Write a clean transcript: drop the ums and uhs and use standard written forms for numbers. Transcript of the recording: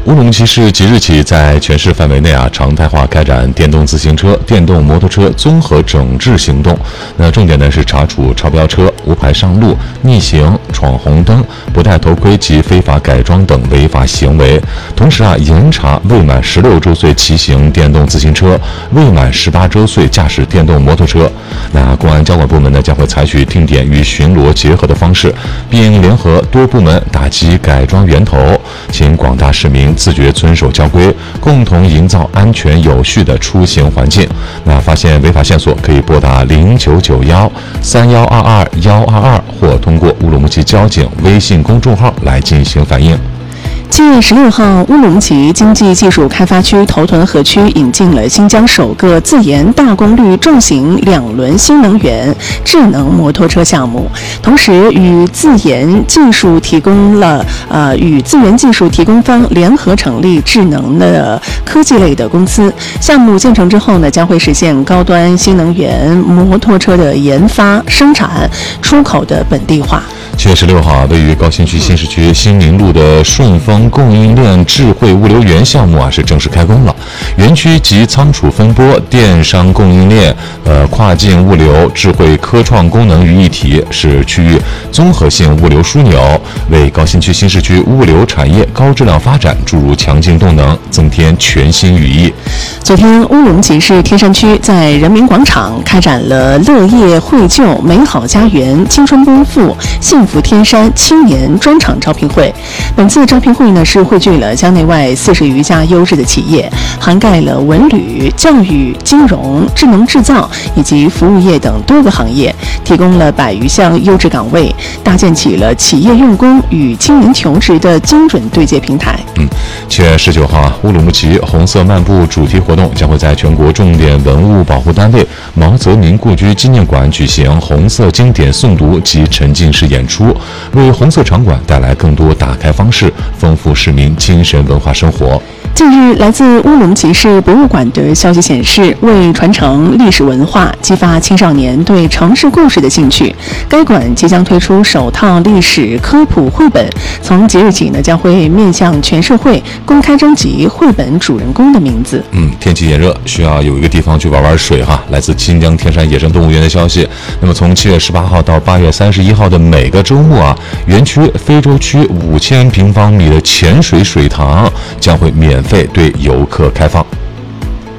乌鲁木齐市即日起在全市范围内常态化开展电动自行车、电动摩托车综合整治行动。那重点呢是查处超标车、无牌上路、逆行、闯红灯、不戴头盔及非法改装等违法行为。同时严查未满16周岁骑行电动自行车、未满18周岁驾驶电动摩托车。那公安交管部门呢将会采取定点与巡逻结合的方式，并联合多部门打击改装源头，请广大市民自觉遵守交规，共同营造安全有序的出行环境。那发现违法线索，可以拨打0991312222，或通过乌鲁木齐交警微信公众号来进行反映。 7月16号，乌鲁木齐经济技术开发区头屯河区引进了新疆首个自研大功率重型2轮新能源智能摩托车项目，同时与自研技术提供方联合成立智能的科技类的公司。项目建成之后呢，将会实现高端新能源摩托车的研发、生产、出口的本地化。 7月16号，位于高新区新市区新民路的顺丰供应链智慧物流园项目是正式开工了。园区集仓储分拨、电商供应链、跨境物流、智慧科创功能于一体，是区域综合性物流枢纽，为高新区新市区物流产业高质量发展注入强劲动能，增添全新羽翼。 昨天，乌鲁木齐市天山区在人民广场开展了乐业惠就、美好家园、青春奔赴、幸福天山青年专场招聘会。本次招聘会呢是汇聚了疆内外40余家优质的企业，涵盖了文旅、教育、金融、智能制造以及服务业等多个行业，提供了100余项优质岗位，搭建起了企业用工与青年求职的精准对接平台。 7月19号乌鲁木齐红色漫步主题活动将会在全国重点文物保护单位毛泽民故居纪念馆举行红色经典诵读及沉浸式演出，为红色场馆带来更多打开方式，丰富市民精神文化生活。 近日，来自乌鲁木齐市博物馆的消息显示，为传承历史文化，激发青少年对城市故事的兴趣，该馆即将推出首套历史科普绘本，从即日起呢，将会面向全社会公开征集绘本主人公的名字。 天气炎热，需要有一个地方去玩水来自新疆天山野生动物园的消息，那么从7月18号到8月31号的每个周末园区非洲区5000平方米的潜水水塘将会免费对游客开放。